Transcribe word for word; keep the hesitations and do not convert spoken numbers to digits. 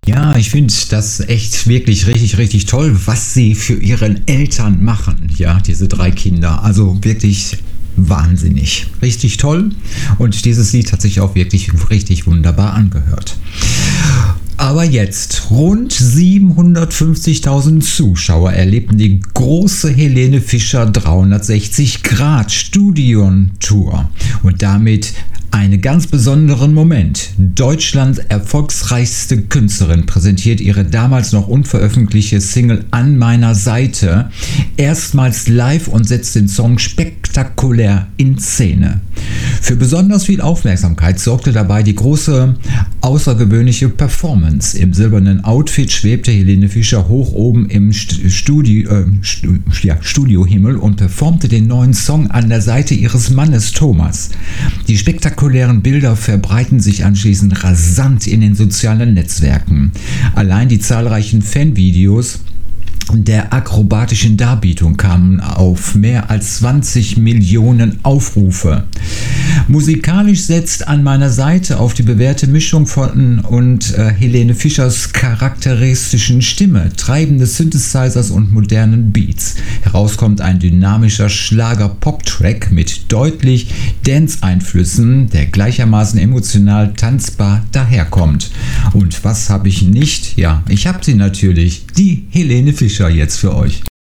Ja, ich finde das echt wirklich richtig, richtig toll, was sie für ihren Eltern machen. Ja, diese drei Kinder. Also wirklich wahnsinnig. Richtig toll. Und dieses Lied hat sich auch wirklich richtig wunderbar angehört. Aber jetzt, rund siebenhundertfünfzigtausend Zuschauer erlebten die große Helene Fischer dreihundertsechzig Grad Studio-Tour und damit einen ganz besonderen Moment. Deutschlands erfolgreichste Künstlerin präsentiert ihre damals noch unveröffentlichte Single An meiner Seite erstmals live und setzt den Song spektakulär in Szene. Für besonders viel Aufmerksamkeit sorgte dabei die große außergewöhnliche Performance. Im silbernen Outfit schwebte Helene Fischer hoch oben im Studio, äh, Stu, ja, Studiohimmel und performte den neuen Song an der Seite ihres Mannes Thomas. Die spektakulären Bilder verbreiten sich anschließend rasant in den sozialen Netzwerken. Allein die zahlreichen Fanvideos der akrobatischen Darbietung kamen auf mehr als zwanzig Millionen Aufrufe. Musikalisch setzt An meiner Seite auf die bewährte Mischung von und äh, Helene Fischers charakteristischen Stimme, treibende Synthesizers und modernen Beats. Heraus kommt ein dynamischer Schlager-Pop-Track mit deutlich Dance-Einflüssen, der gleichermaßen emotional tanzbar daherkommt. Und was habe ich nicht? Ja, ich habe sie natürlich, die Helene Fischer jetzt für euch.